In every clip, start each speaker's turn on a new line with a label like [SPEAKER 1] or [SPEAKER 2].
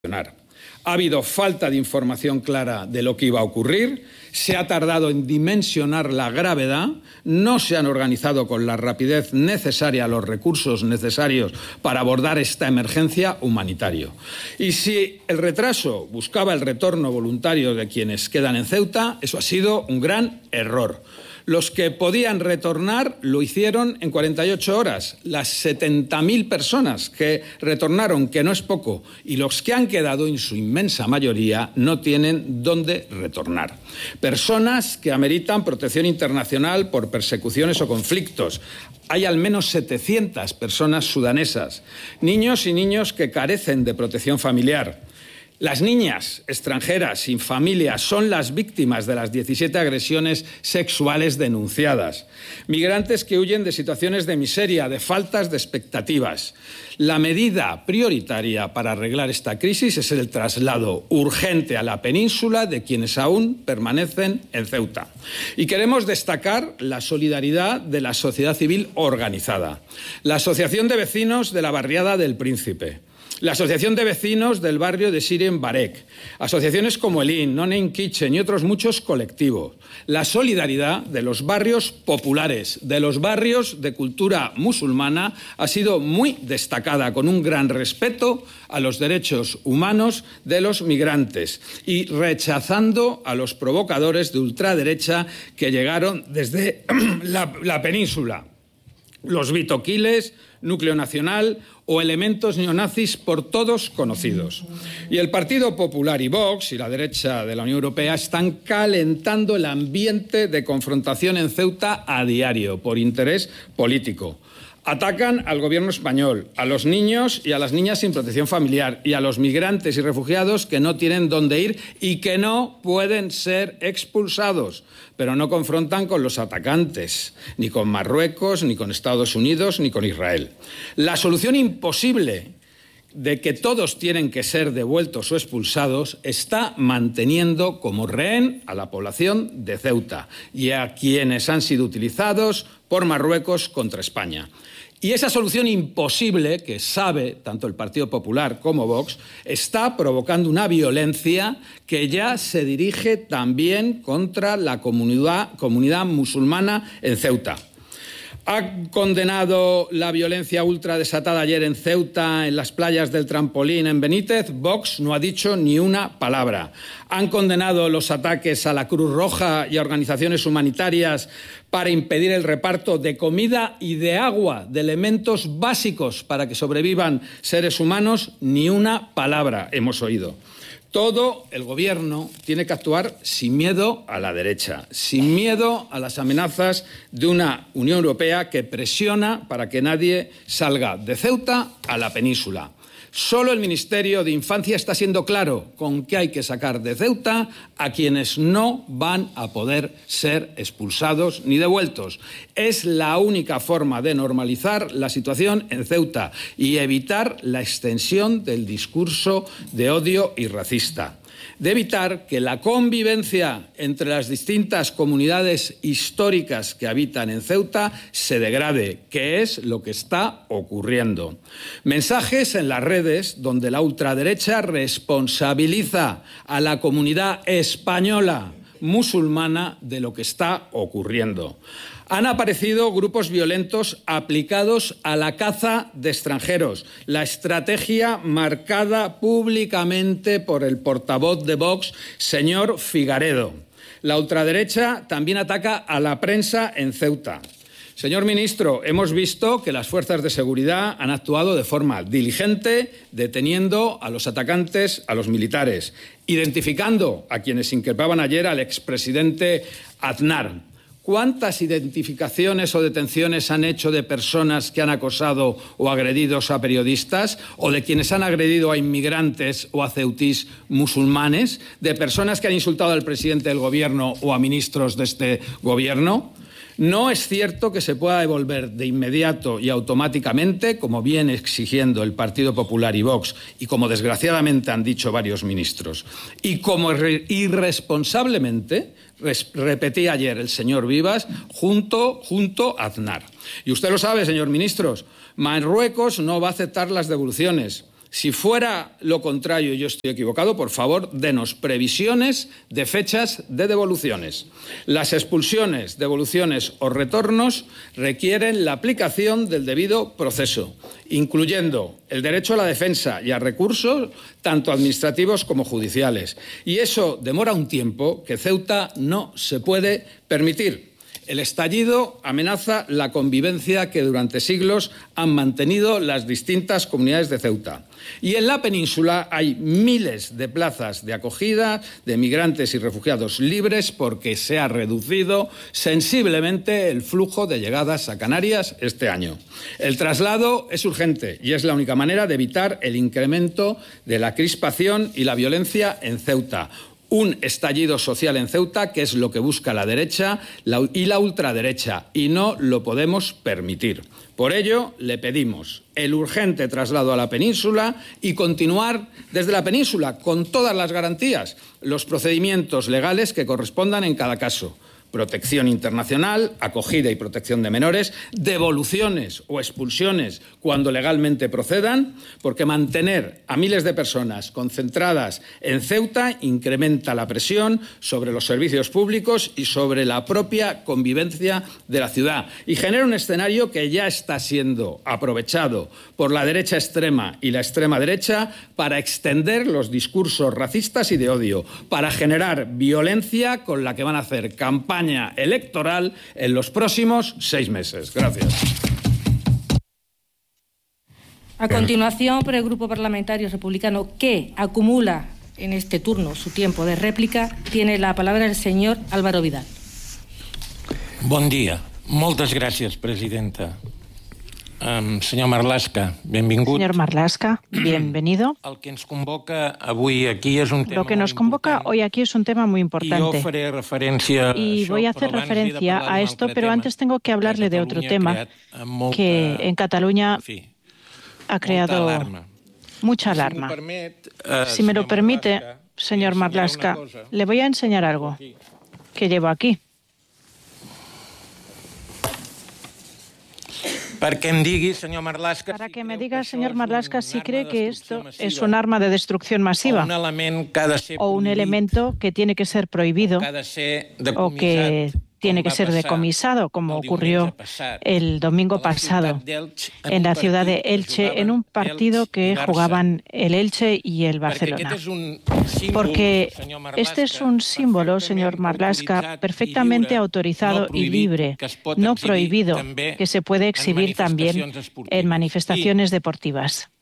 [SPEAKER 1] Ha habido falta de información clara de lo que iba a ocurrir, se ha tardado en dimensionar la gravedad, no se han organizado con la rapidez necesaria los recursos necesarios para abordar esta emergencia humanitaria. Y si el retraso buscaba el retorno voluntario de quienes quedan en Ceuta, eso ha sido un gran error. Los que podían retornar lo hicieron en 48 horas. Las 70.000 personas que retornaron, que no es poco, y los que han quedado, en su inmensa mayoría, no tienen dónde retornar. Personas que ameritan protección internacional por persecuciones o conflictos. Hay al menos 700 personas sudanesas. Niños y niños que carecen de protección familiar. Las niñas extranjeras sin familia son las víctimas de las 17 agresiones sexuales denunciadas. Migrantes que huyen de situaciones de miseria, de faltas de expectativas. La medida prioritaria para arreglar esta crisis es el traslado urgente a la península de quienes aún permanecen en Ceuta. Y queremos destacar la solidaridad de la sociedad civil organizada. La Asociación de Vecinos de la Barriada del Príncipe. La Asociación de Vecinos del barrio de Siren Barek, asociaciones como el IN, No Name Kitchen y otros muchos colectivos. La solidaridad de los barrios populares, de los barrios de cultura musulmana, ha sido muy destacada, con un gran respeto a los derechos humanos de los migrantes y rechazando a los provocadores de ultraderecha que llegaron desde la península. Los bitoquiles, Núcleo Nacional o elementos neonazis por todos conocidos. Y el Partido Popular y Vox y la derecha de la Unión Europea están calentando el ambiente de confrontación en Ceuta a diario por interés político. Atacan al gobierno español, a los niños y a las niñas sin protección familiar y a los migrantes y refugiados que no tienen dónde ir y que no pueden ser expulsados. Pero no confrontan con los atacantes, ni con Marruecos, ni con Estados Unidos, ni con Israel. La solución imposible de que todos tienen que ser devueltos o expulsados está manteniendo como rehén a la población de Ceuta y a quienes han sido utilizados por Marruecos contra España. Y esa solución imposible, que sabe tanto el Partido Popular como Vox, está provocando una violencia que ya se dirige también contra la comunidad musulmana en Ceuta. Ha condenado la violencia ultra desatada ayer en Ceuta, en las playas del Trampolín, en Benítez. Vox no ha dicho ni una palabra. Han condenado los ataques a la Cruz Roja y a organizaciones humanitarias para impedir el reparto de comida y de agua, de elementos básicos para que sobrevivan seres humanos. Ni una palabra hemos oído. Todo el Gobierno tiene que actuar sin miedo a la derecha, sin miedo a las amenazas de una Unión Europea que presiona para que nadie salga de Ceuta a la península. Solo el Ministerio de Infancia está siendo claro con que hay que sacar de Ceuta a quienes no van a poder ser expulsados ni devueltos. Es la única forma de normalizar la situación en Ceuta y evitar la extensión del discurso de odio y racista. De evitar que la convivencia entre las distintas comunidades históricas que habitan en Ceuta se degrade, que es lo que está ocurriendo. Mensajes en las redes donde la ultraderecha responsabiliza a la comunidad española musulmana de lo que está ocurriendo. Han aparecido grupos violentos aplicados a la caza de extranjeros, la estrategia marcada públicamente por el portavoz de Vox, señor Figaredo. La ultraderecha también ataca a la prensa en Ceuta. Señor ministro, hemos visto que las fuerzas de seguridad han actuado de forma diligente, deteniendo a los atacantes, a los militares, identificando a quienes increpaban ayer al expresidente Aznar. ¿Cuántas identificaciones o detenciones han hecho de personas que han acosado o agredido a periodistas o de quienes han agredido a inmigrantes o a ceutís musulmanes, de personas que han insultado al presidente del Gobierno o a ministros de este Gobierno? No es cierto que se pueda devolver de inmediato y automáticamente, como viene exigiendo el Partido Popular y Vox, y como desgraciadamente han dicho varios ministros. Y como irresponsablemente repetía ayer el señor Vivas, junto a Aznar. Y usted lo sabe, señor ministro, Marruecos no va a aceptar las devoluciones. Si fuera lo contrario, yo estoy equivocado, por favor, denos previsiones de fechas de devoluciones. Las expulsiones, devoluciones o retornos requieren la aplicación del debido proceso, incluyendo el derecho a la defensa y a recursos, tanto administrativos como judiciales. Y eso demora un tiempo que Ceuta no se puede permitir. El estallido amenaza la convivencia que durante siglos han mantenido las distintas comunidades de Ceuta. Y en la península hay miles de plazas de acogida de migrantes y refugiados libres porque se ha reducido sensiblemente el flujo de llegadas a Canarias este año. El traslado es urgente y es la única manera de evitar el incremento de la crispación y la violencia en Ceuta. Un estallido social en Ceuta, que es lo que busca la derecha y la ultraderecha, y no lo podemos permitir. Por ello, le pedimos el urgente traslado a la península y continuar desde la península, con todas las garantías, los procedimientos legales que correspondan en cada caso. Protección internacional, acogida y protección de menores, devoluciones o expulsiones cuando legalmente procedan, porque mantener a miles de personas concentradas en Ceuta incrementa la presión sobre los servicios públicos y sobre la propia convivencia de la ciudad y genera un escenario que ya está siendo aprovechado por la derecha extrema y la extrema derecha para extender los discursos racistas y de odio, para generar violencia con la que van a hacer campaña electoral en los próximos 6 meses. Gracias.
[SPEAKER 2] A continuación, por el Grupo Parlamentario Republicano, que acumula en este turno su tiempo de réplica, tiene la palabra el señor Álvaro Vidal.
[SPEAKER 3] Bon dia. Moltes gràcies, presidenta. Senyor Marlaska, benvingut.
[SPEAKER 4] Señor Marlaska, bienvenido.
[SPEAKER 3] El que ens convoca avui aquí és un tema
[SPEAKER 4] Lo que nos convoca hoy aquí es un tema muy importante. Y voy a hacer referencia a esto, pero antes tengo que hablarle de otro tema que en Cataluña ha creado mucha alarma. Si me lo permite, señor Marlaska, le voy a enseñar algo que llevo aquí.
[SPEAKER 3] Para que me diga,
[SPEAKER 4] señor Marlaska, si cree que esto es un arma de destrucción masiva o un elemento que tiene que ser prohibido o que tiene que ser decomisado, como ocurrió el domingo pasado en la ciudad de Elche, en un partido que jugaban el Elche y el Barcelona. Porque este es un símbolo, señor Marlaska, perfectamente autorizado y libre, no prohibido, que se puede exhibir también en manifestaciones deportivas.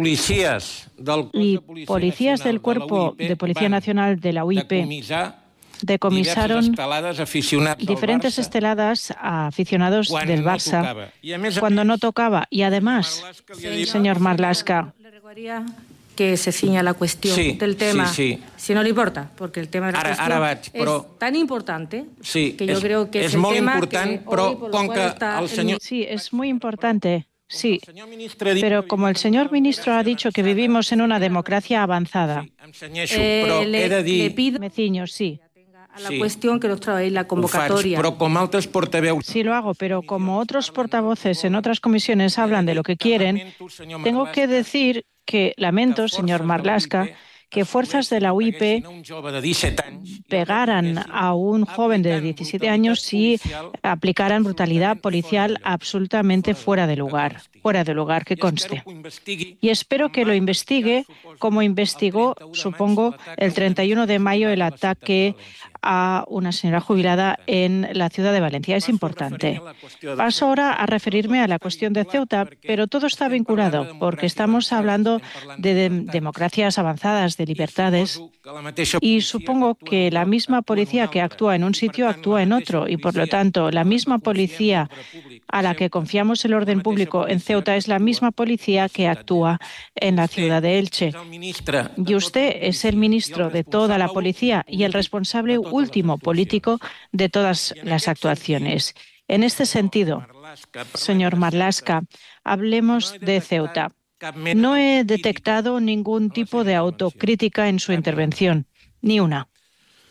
[SPEAKER 4] Y policías del Cuerpo de Policía Nacional de la UIP decomisaron diferentes esteladas a aficionados del Barça cuando no tocaba. Y además, señor Marlaska,
[SPEAKER 2] Le recuerdaría que se ciña la cuestión del tema, si no le importa, porque el tema de la cuestión es tan importante que yo creo que es el tema que hoy, por lo cual está
[SPEAKER 4] Sí, es muy importante. Sí, pero como el señor ministro ha dicho que vivimos en una democracia avanzada,
[SPEAKER 2] le pido,
[SPEAKER 4] Meciño, sí.
[SPEAKER 2] a la cuestión que nos trae la convocatoria.
[SPEAKER 4] Sí lo hago, pero como otros portavoces en otras comisiones hablan de lo que quieren, tengo que decir que lamento, señor Marlaska, que fuerzas de la UIP pegaran a un joven de 17 años y aplicaran brutalidad policial absolutamente fuera de lugar que conste. Y espero que lo investigue como investigó, supongo, el 31 de mayo el ataque a una señora jubilada en la ciudad de Valencia. Es importante. Paso ahora a referirme a la cuestión de Ceuta, pero todo está vinculado, porque estamos hablando de democracias avanzadas, de libertades, y supongo que la misma policía que actúa en un sitio actúa en otro, y por lo tanto la misma policía a la que confiamos el orden público en Ceuta es la misma policía que actúa en la ciudad de Elche. Y usted es el ministro de toda la policía y el responsable último político de todas las actuaciones. En este sentido, señor Marlaska, hablemos de Ceuta. No he detectado ningún tipo de autocrítica en su intervención, ni una.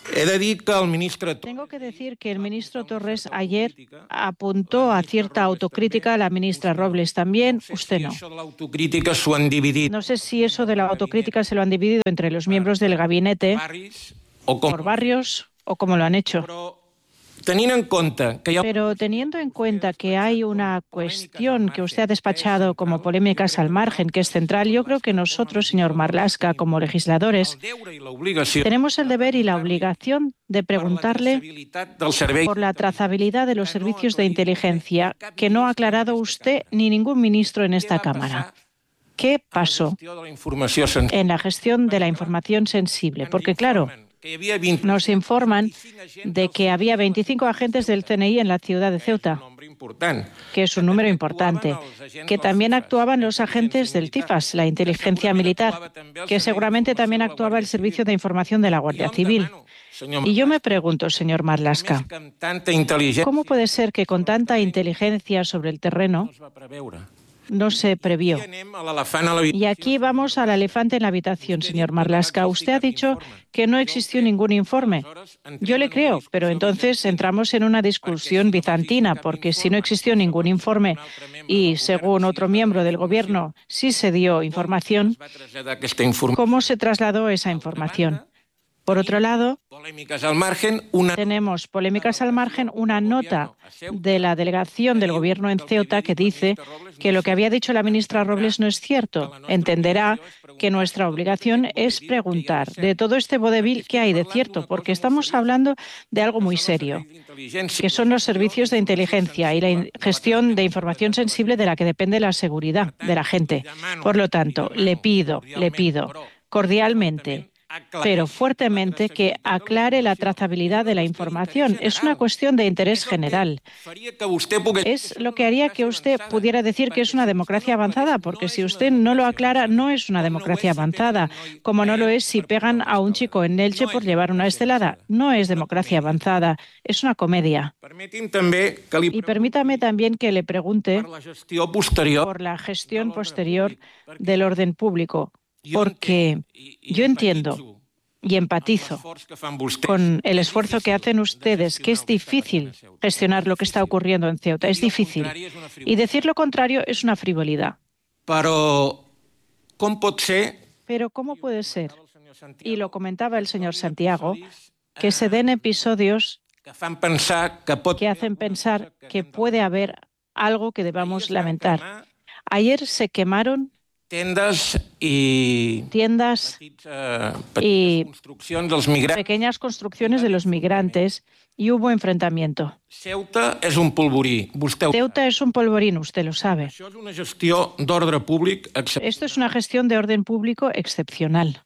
[SPEAKER 4] Tengo que decir que el ministro Torres ayer apuntó a cierta autocrítica, la ministra Robles también, usted no. No sé si eso de la autocrítica se lo han dividido entre los miembros del gabinete por barrios o cómo lo han hecho. Pero teniendo en cuenta que hay una cuestión que usted ha despachado como polémicas al margen, que es central, yo creo que nosotros, señor Marlaska, como legisladores, tenemos el deber y la obligación de preguntarle por la trazabilidad de los servicios de inteligencia que no ha aclarado usted ni ningún ministro en esta Cámara. ¿Qué pasó en la gestión de la información sensible? Porque, claro, nos informan de que había 25 agentes del CNI en la ciudad de Ceuta, que es un número importante, que también actuaban los agentes del CIFAS, la inteligencia militar, que seguramente también actuaba el Servicio de Información de la Guardia Civil. Y yo me pregunto, señor Marlaska, ¿cómo puede ser que con tanta inteligencia sobre el terreno no se previó? Y aquí vamos al elefante en la habitación, señor Marlaska. Usted ha dicho que no existió ningún informe. Yo le creo, pero entonces entramos en una discusión bizantina, porque si no existió ningún informe y, según otro miembro del Gobierno, sí se dio información, ¿cómo se trasladó esa información? Por otro lado, tenemos polémicas al margen, una nota de la delegación del Gobierno en Ceuta que dice que lo que había dicho la ministra Robles no es cierto. Entenderá que nuestra obligación es preguntar de todo este vodevil qué hay de cierto, porque estamos hablando de algo muy serio, que son los servicios de inteligencia y la gestión de información sensible de la que depende la seguridad de la gente. Por lo tanto, le pido cordialmente, pero fuertemente, que aclare la trazabilidad de la información. Es una cuestión de interés general. Es lo que haría que usted pudiera decir que es una democracia avanzada, porque si usted no lo aclara, no es una democracia avanzada, como no lo es si pegan a un chico en Elche por llevar una estelada. No es democracia avanzada, es una comedia. Y permítame también que le pregunte por la gestión posterior del orden público, porque yo entiendo y empatizo con el esfuerzo que hacen ustedes, que es difícil gestionar lo que está ocurriendo en Ceuta, es difícil. Y decir lo contrario es una frivolidad. Pero ¿cómo puede ser? Y lo comentaba el señor Santiago, que se den episodios que hacen pensar que puede haber algo que debamos lamentar. Ayer se quemaron tiendas y pequeñas construcciones de los migrantes y hubo enfrentamiento. Ceuta es un polvorín, usted lo sabe. Esto es una gestión de orden público excepcional.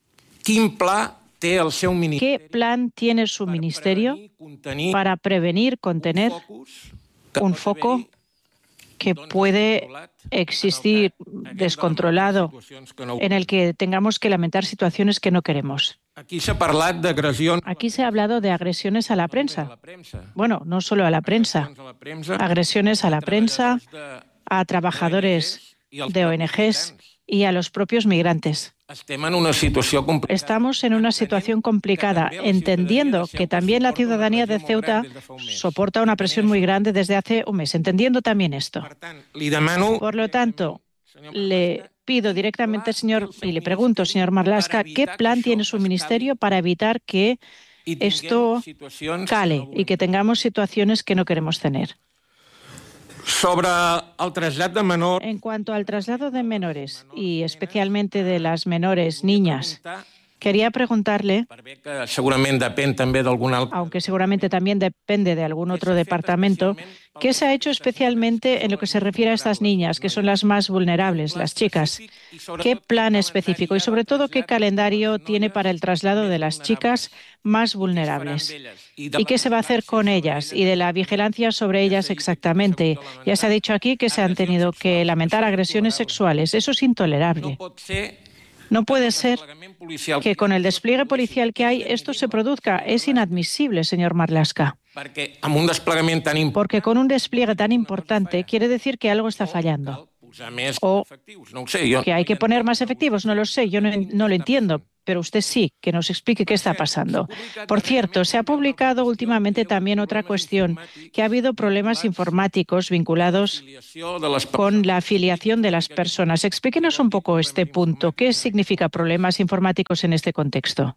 [SPEAKER 4] ¿Qué plan tiene su ministerio para prevenir, contener un foco que puede existir descontrolado, en el que tengamos que lamentar situaciones que no queremos? Aquí se ha hablado de agresiones a la prensa. Bueno, no solo a la prensa. Agresiones a la prensa, a trabajadores de ONGs y a los propios migrantes. Estamos en una situación complicada, entendiendo que también la ciudadanía de Ceuta soporta una presión muy grande desde hace un mes, entendiendo también esto. Por lo tanto, le pido directamente, y le pregunto, señor Marlaska, ¿qué plan tiene su ministerio para evitar que esto cale y que tengamos situaciones que no queremos tener? En cuanto al traslado de menores, y especialmente de las menores niñas, quería preguntarle, aunque seguramente también depende de algún otro departamento, ¿qué se ha hecho especialmente en lo que se refiere a estas niñas, que son las más vulnerables, las chicas? ¿Qué plan específico y, sobre todo, qué calendario tiene para el traslado de las chicas más vulnerables? ¿Y qué se va a hacer con ellas y de la vigilancia sobre ellas exactamente? Ya se ha dicho aquí que se han tenido que lamentar agresiones sexuales. Eso es intolerable. No puede ser que con el despliegue policial que hay esto se produzca. Es inadmisible, señor Marlaska. Porque con un despliegue tan importante quiere decir que algo está fallando. o que hay que poner más efectivos, no lo sé, yo no lo entiendo, pero usted sí, que nos explique qué está pasando. Por cierto, se ha publicado últimamente también otra cuestión, que ha habido problemas informáticos vinculados con la afiliación de las personas. Explíquenos un poco este punto. ¿Qué significa problemas informáticos en este contexto?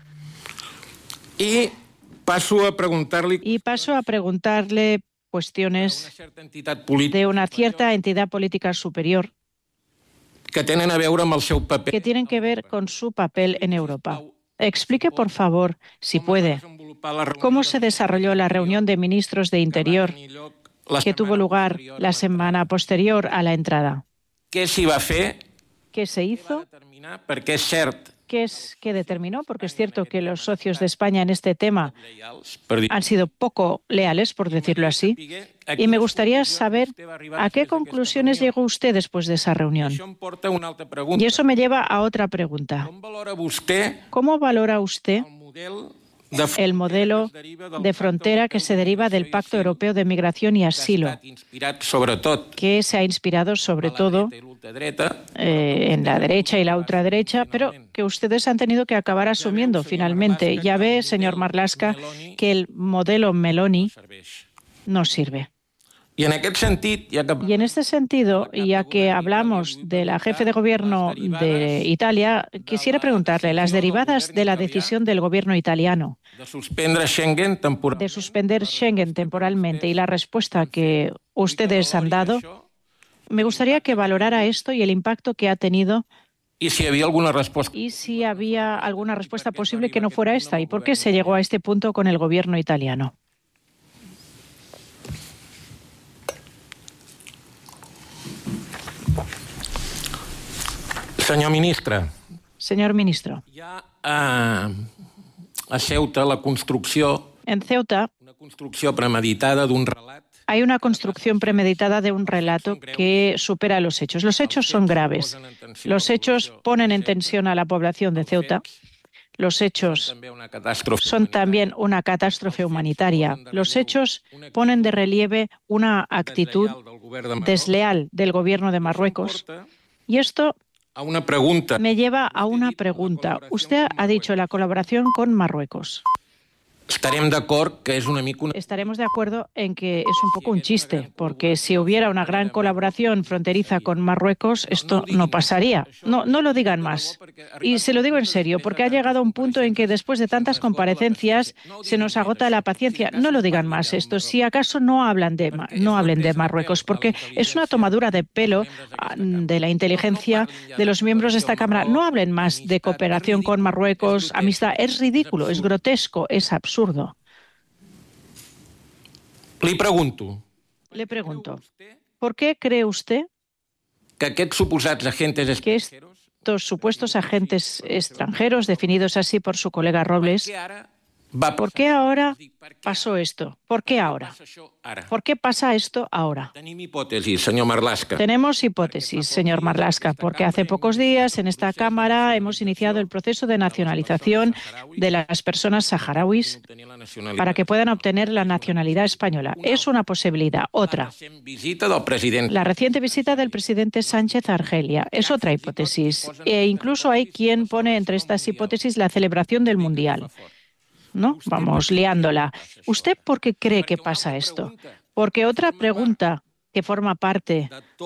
[SPEAKER 3] Y paso a
[SPEAKER 4] preguntarle cuestiones de una cierta entidad política superior
[SPEAKER 3] que
[SPEAKER 4] tienen que ver con su papel en Europa. Explique, por favor, si puede, cómo se desarrolló la reunión de ministros de Interior que tuvo lugar la semana posterior a la entrada.
[SPEAKER 3] ¿Qué
[SPEAKER 4] se hizo? ¿Qué determinó? Porque es cierto que los socios de España en este tema han sido poco leales, por decirlo así, y me gustaría saber a qué conclusiones llegó usted después de esa reunión. Y eso me lleva a otra pregunta. ¿Cómo valora usted el modelo de frontera que se deriva del Pacto Europeo de Migración y Asilo, que se ha inspirado sobre todo en la derecha y la ultraderecha, pero que ustedes han tenido que acabar asumiendo finalmente? Ya ve, señor Marlaska, que el modelo Meloni no sirve. Y en este sentido, ya que hablamos de la jefe de gobierno de Italia, quisiera preguntarle las derivadas de la decisión del gobierno italiano de suspender Schengen temporalmente y la respuesta que ustedes han dado. Me gustaría que valorara esto y el impacto que ha tenido.
[SPEAKER 3] Y si
[SPEAKER 4] había alguna respuesta posible que no fuera esta. ¿Y por qué se llegó a este punto con el gobierno italiano?
[SPEAKER 3] Señor ministro,
[SPEAKER 4] a Ceuta hay una construcción premeditada de un relato que supera los hechos. Los hechos son graves. Los hechos ponen en tensión a la población de Ceuta. Los hechos son también una catástrofe humanitaria. Los hechos ponen de relieve una actitud desleal del gobierno de Marruecos. Y esto me lleva a una pregunta. Usted ha dicho la colaboración con Marruecos. Estaremos de acuerdo en que es un poco un chiste, porque si hubiera una gran colaboración fronteriza con Marruecos, esto no pasaría. No lo digan más. Y se lo digo en serio, porque ha llegado un punto en que después de tantas comparecencias se nos agota la paciencia. No lo digan más esto. Si acaso no hablen de Marruecos, porque es una tomadura de pelo de la inteligencia de los miembros de esta Cámara. No hablen más de cooperación con Marruecos, amistad. Es ridículo, es grotesco, es absurdo.
[SPEAKER 3] Le pregunto,
[SPEAKER 4] ¿por qué cree usted
[SPEAKER 3] que
[SPEAKER 4] estos supuestos agentes extranjeros, definidos así por su colega Robles, ¿por qué ahora pasó esto? ¿Por qué ahora? ¿Por qué pasa esto ahora? Tenemos hipótesis, señor Marlaska, porque hace pocos días en esta Cámara hemos iniciado el proceso de nacionalización de las personas saharauis para que puedan obtener la nacionalidad española. Es una posibilidad. Otra, la reciente visita del presidente Sánchez a Argelia es otra hipótesis. E incluso hay quien pone entre estas hipótesis la celebración del Mundial. ¿No? Vamos liándola. ¿Usted por qué cree que pasa esto? Porque otra pregunta que forma parte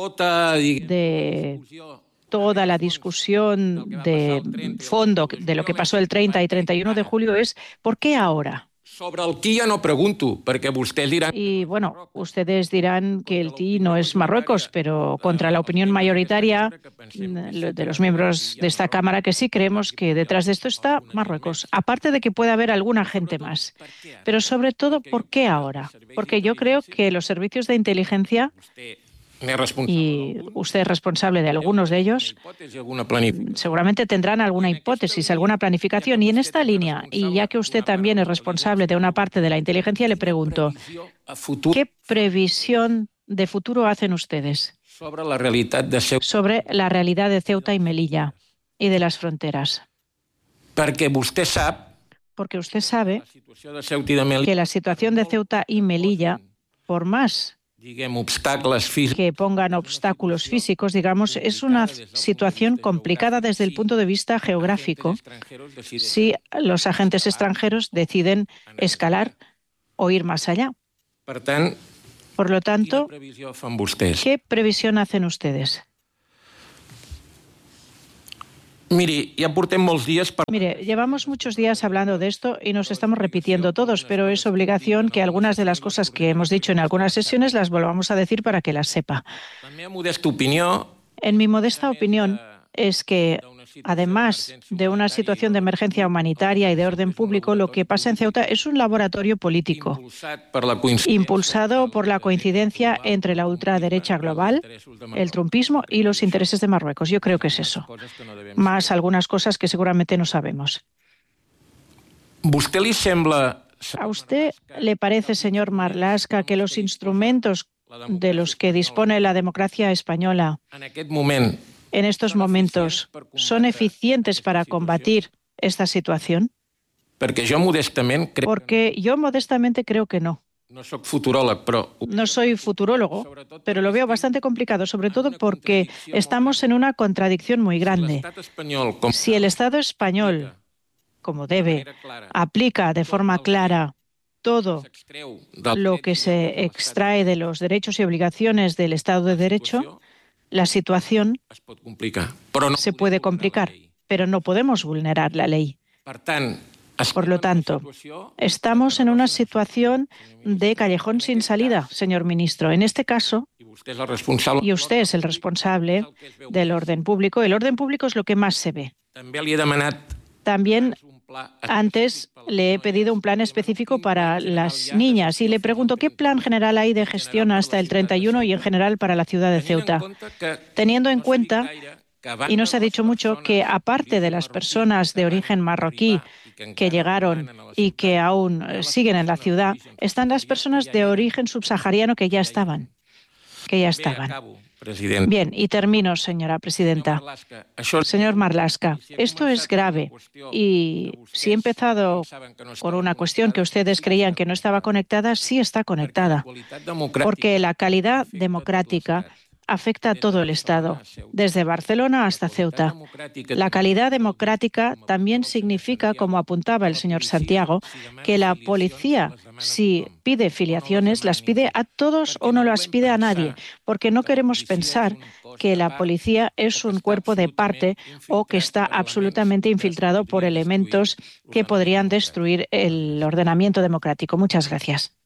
[SPEAKER 4] de toda la discusión de fondo de lo que pasó el 30 y 31 de julio es ¿por qué ahora?
[SPEAKER 3] Sobre el qui ja no pregunto, perquè vostès diran...
[SPEAKER 4] Y bueno, ustedes dirán que el TI no es Marruecos, pero contra la opinión mayoritaria de los miembros de esta Cámara que sí creemos que detrás de esto está Marruecos, aparte de que puede haber alguna gente más. Pero sobre todo, ¿por qué ahora? Porque yo creo que los servicios de inteligencia, y usted es responsable de algunos de ellos, seguramente tendrán alguna hipótesis, alguna planificación. Y en esta línea, y ya que usted también es responsable de una parte de la inteligencia, le pregunto, ¿qué previsión de futuro hacen ustedes sobre la realidad de Ceuta y Melilla y de las fronteras? Porque usted sabe que la situación de Ceuta y Melilla, por más que pongan obstáculos físicos, digamos, es una situación complicada desde el punto de vista geográfico si los agentes extranjeros deciden escalar o ir más allá. Por lo tanto, ¿qué previsión hacen ustedes?
[SPEAKER 3] Mire,
[SPEAKER 4] llevamos muchos días hablando de esto y nos estamos repitiendo todos, pero es obligación que algunas de las cosas que hemos dicho en algunas sesiones las volvamos a decir para que las sepa. En mi modesta opinión es que, además de una situación de emergencia humanitaria y de orden público, lo que pasa en Ceuta es un laboratorio político, impulsado por la coincidencia entre la ultraderecha global, el trumpismo y los intereses de Marruecos. Yo creo que es eso, más algunas cosas que seguramente no sabemos. ¿A usted le parece, señor Marlaska, que los instrumentos de los que dispone la democracia española en estos momentos son eficientes para combatir esta situación? Porque yo modestamente creo que no. No soy futurólogo, pero lo veo bastante complicado, sobre todo porque estamos en una contradicción muy grande. Si el Estado español, como debe, aplica de forma clara todo lo que se extrae de los derechos y obligaciones del Estado de Derecho, la situación se puede complicar, pero no podemos vulnerar la ley. Por lo tanto, estamos en una situación de callejón sin salida, señor ministro. En este caso, y usted es el responsable del orden público, el orden público es lo que más se ve. También antes le he pedido un plan específico para las niñas y le pregunto qué plan general hay de gestión hasta el 31 y en general para la ciudad de Ceuta, teniendo en cuenta, y no se ha dicho mucho, que aparte de las personas de origen marroquí que llegaron y que aún siguen en la ciudad, están las personas de origen subsahariano que ya estaban. Bien, y termino, señora presidenta. Señor Marlaska, esto es grave y si he empezado por una cuestión que ustedes creían que no estaba conectada, sí está conectada, porque la calidad democrática afecta a todo el Estado, desde Barcelona hasta Ceuta. La calidad democrática también significa, como apuntaba el señor Santiago, que la policía, si pide filiaciones, las pide a todos o no las pide a nadie, porque no queremos pensar que la policía es un cuerpo de parte o que está absolutamente infiltrado por elementos que podrían destruir el ordenamiento democrático. Muchas gracias.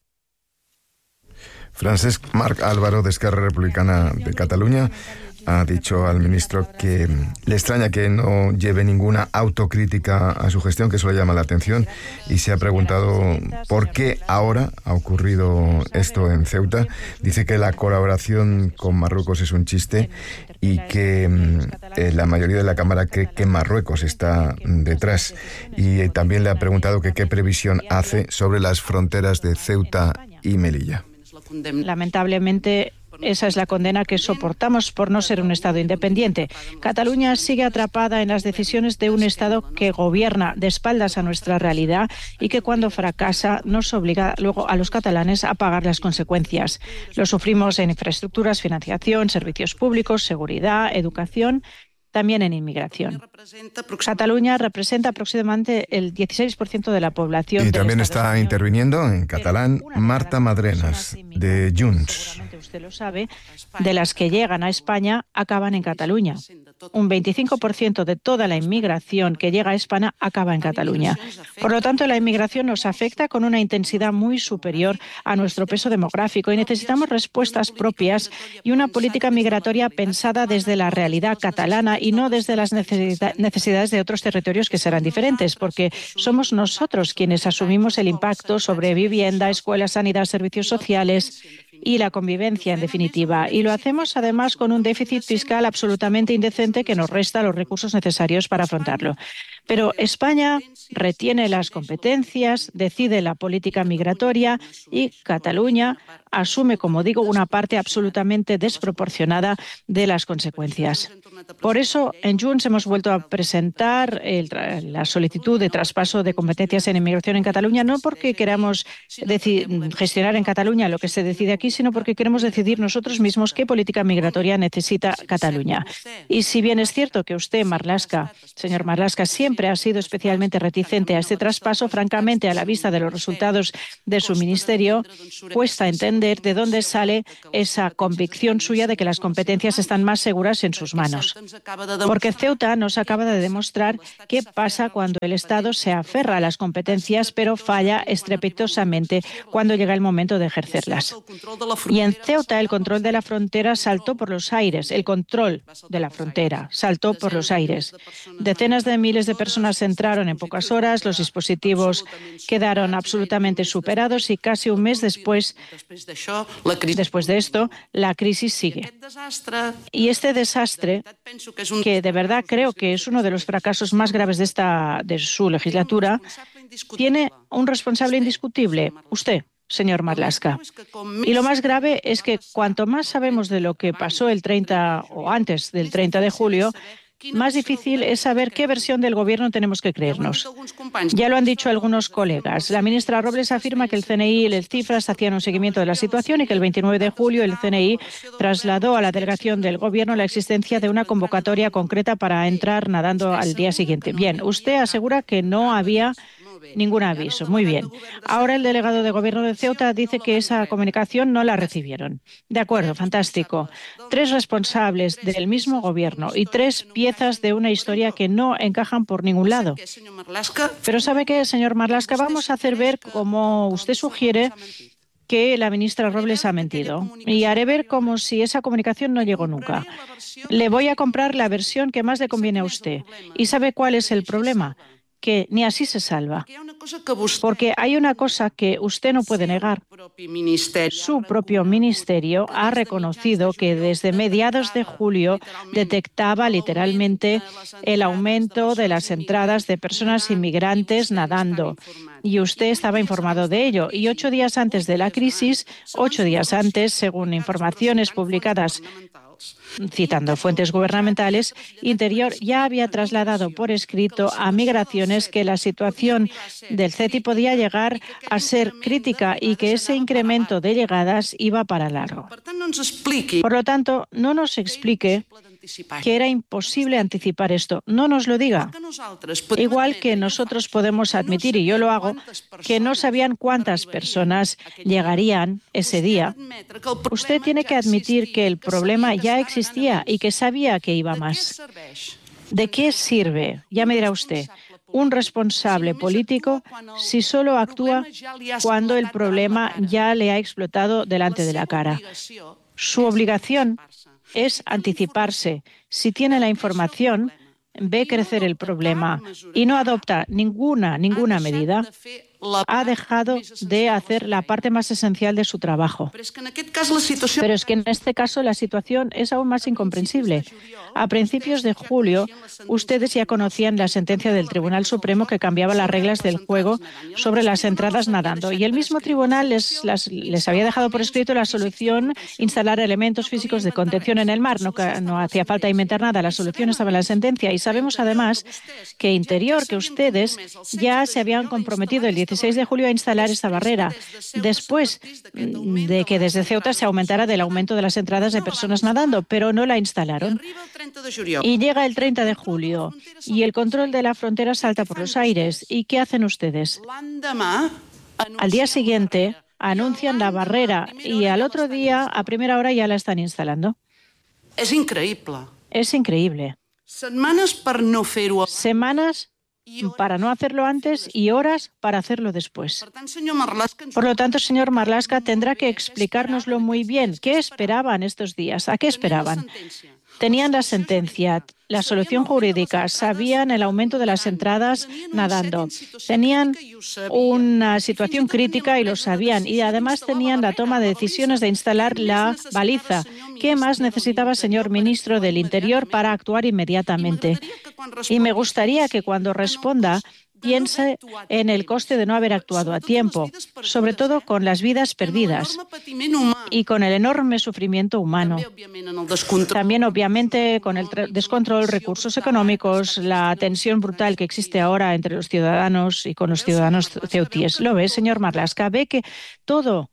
[SPEAKER 5] Francesc Marc Álvaro, de Esquerra Republicana de Cataluña, ha dicho al ministro que le extraña que no lleve ninguna autocrítica a su gestión, que eso le llama la atención, y se ha preguntado por qué ahora ha ocurrido esto en Ceuta. Dice que la colaboración con Marruecos es un chiste y que la mayoría de la Cámara cree que Marruecos está detrás. Y también le ha preguntado que qué previsión hace sobre las fronteras de Ceuta y Melilla.
[SPEAKER 4] Lamentablemente, esa es la condena que soportamos por no ser un Estado independiente. Cataluña sigue atrapada en las decisiones de un Estado que gobierna de espaldas a nuestra realidad y que cuando fracasa nos obliga luego a los catalanes a pagar las consecuencias. Lo sufrimos en infraestructuras, financiación, servicios públicos, seguridad, educación, también en inmigración. Cataluña representa aproximadamente el 16% de la población.
[SPEAKER 5] Y también está interviniendo en catalán Marta Madrenas, de Junts.
[SPEAKER 4] Usted lo sabe, de las que llegan a España acaban en Cataluña. Un 25% de toda la inmigración que llega a España acaba en Cataluña. Por lo tanto, la inmigración nos afecta con una intensidad muy superior a nuestro peso demográfico y necesitamos respuestas propias y una política migratoria pensada desde la realidad catalana y no desde las necesidades de otros territorios que serán diferentes, porque somos nosotros quienes asumimos el impacto sobre vivienda, escuelas, sanidad, servicios sociales y la convivencia, en definitiva. Y lo hacemos, además, con un déficit fiscal absolutamente indecente que nos resta los recursos necesarios para afrontarlo. Pero España retiene las competencias, decide la política migratoria y Cataluña asume, como digo, una parte absolutamente desproporcionada de las consecuencias. Por eso, en Junts hemos vuelto a presentar la solicitud de traspaso de competencias en inmigración en Cataluña, no porque queramos gestionar en Cataluña lo que se decide aquí, sino porque queremos decidir nosotros mismos qué política migratoria necesita Cataluña. Y si bien es cierto que usted, señor Marlaska, siempre ha sido especialmente reticente a este traspaso, francamente, a la vista de los resultados de su ministerio, cuesta entender de dónde sale esa convicción suya de que las competencias están más seguras en sus manos. Porque Ceuta nos acaba de demostrar qué pasa cuando el Estado se aferra a las competencias, pero falla estrepitosamente cuando llega el momento de ejercerlas. Y en Ceuta el control de la frontera saltó por los aires. El control de la frontera saltó por los aires. Decenas de miles de personas entraron en pocas horas, los dispositivos quedaron absolutamente superados y casi un mes después de esto, la crisis sigue. Y este desastre, que de verdad creo que es uno de los fracasos más graves de su legislatura, tiene un responsable indiscutible, usted, señor Marlaska. Y lo más grave es que cuanto más sabemos de lo que pasó el 30 o antes del 30 de julio, más difícil es saber qué versión del Gobierno tenemos que creernos. Ya lo han dicho algunos colegas. La ministra Robles afirma que el CNI y el CIFRAS hacían un seguimiento de la situación y que el 29 de julio el CNI trasladó a la delegación del Gobierno la existencia de una convocatoria concreta para entrar nadando al día siguiente. Bien, usted asegura que no había ningún aviso. Muy bien. Ahora el delegado de Gobierno de Ceuta dice que esa comunicación no la recibieron. De acuerdo, fantástico. 3 responsables del mismo Gobierno y 3 piezas de una historia que no encajan por ningún lado. Pero ¿sabe qué, señor Marlaska? Vamos a hacer ver, como usted sugiere, que la ministra Robles ha mentido. Y haré ver como si esa comunicación no llegó nunca. Le voy a comprar la versión que más le conviene a usted. ¿Y sabe cuál es el problema? Que ni así se salva. Porque hay una cosa que usted no puede negar. Su propio ministerio ha reconocido que desde mediados de julio detectaba literalmente el aumento de las entradas de personas inmigrantes nadando. Y usted estaba informado de ello. Y 8 días antes de la crisis, 8 días antes, según informaciones publicadas citando fuentes gubernamentales, Interior ya había trasladado por escrito a Migraciones que la situación del CETI podía llegar a ser crítica y que ese incremento de llegadas iba para largo. Por lo tanto, no nos explique que era imposible anticipar esto. No nos lo diga. Igual que nosotros podemos admitir, y yo lo hago, que no sabían cuántas personas llegarían ese día. Usted tiene que admitir que el problema ya existía y que sabía que iba más. ¿De qué sirve, ya me dirá usted, un responsable político si solo actúa cuando el problema ya le ha explotado delante de la cara? Su obligación es anticiparse. Si tiene la información, ve crecer el problema y no adopta ninguna medida, ha dejado de hacer la parte más esencial de su trabajo. Pero es que en este caso la situación es aún más incomprensible. A principios de julio, ustedes ya conocían la sentencia del Tribunal Supremo que cambiaba las reglas del juego sobre las entradas nadando. Y el mismo tribunal les había dejado por escrito la solución instalar elementos físicos de contención en el mar. No hacía falta inventar nada, la solución estaba en la sentencia. Y sabemos además que Interior, que ustedes ya se habían comprometido el 16 de julio a instalar esta barrera, después de que desde Ceuta se aumentara del aumento de las entradas de personas nadando, pero no la instalaron. Y llega el 30 de julio y el control de la frontera salta por los aires. ¿Y qué hacen ustedes? Al día siguiente anuncian la barrera y al otro día, a primera hora, ya la están instalando.
[SPEAKER 6] Es increíble.
[SPEAKER 4] Es increíble. Semanas para no hacerlo antes y horas para hacerlo después. Por lo tanto, señor Marlaska, tendrá que explicárnoslo muy bien. ¿Qué esperaban estos días? ¿A qué esperaban? Tenían la sentencia, la solución jurídica, sabían el aumento de las entradas nadando, tenían una situación crítica y lo sabían, y además tenían la toma de decisiones de instalar la baliza. ¿Qué más necesitaba, señor ministro del Interior, para actuar inmediatamente? Y me gustaría que cuando responda piense en el coste de no haber actuado a tiempo, sobre todo con las vidas perdidas y con el enorme sufrimiento humano. También, obviamente, con el descontrol, recursos económicos, la tensión brutal que existe ahora entre los ciudadanos y con los ciudadanos ceutíes. ¿Lo ve, señor Marlaska? Ve que todo